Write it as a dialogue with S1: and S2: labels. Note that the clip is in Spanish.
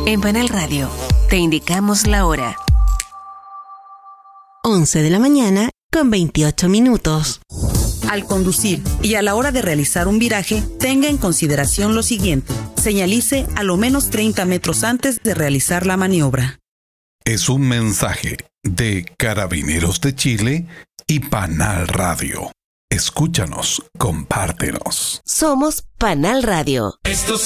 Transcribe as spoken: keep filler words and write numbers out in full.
S1: En Panal Radio, te indicamos la hora.
S2: once de la mañana con veintiocho minutos.
S3: Al conducir y a la hora de realizar un viraje, tenga en consideración lo siguiente. Señalice a lo menos treinta metros antes de realizar la maniobra.
S4: Es un mensaje de Carabineros de Chile y Panal Radio. Escúchanos, compártenos.
S1: Somos Panal Radio.
S5: Esto